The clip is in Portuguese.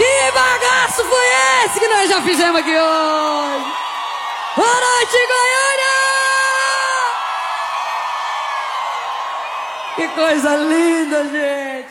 Que bagaço foi esse que nós já fizemos aqui hoje? Boa noite, Goiânia! Que coisa linda, gente!